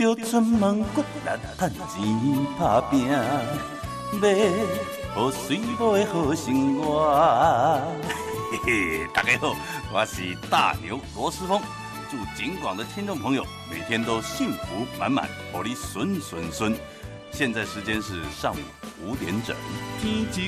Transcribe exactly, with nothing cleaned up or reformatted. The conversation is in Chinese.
着出门骨力趁钱打拼，要互水某的好生活。嘿嘿，大家好，我是大牛罗斯峰，祝警广的听众朋友每天都幸福满满，活力顺顺顺。现在时间是上午五点整。天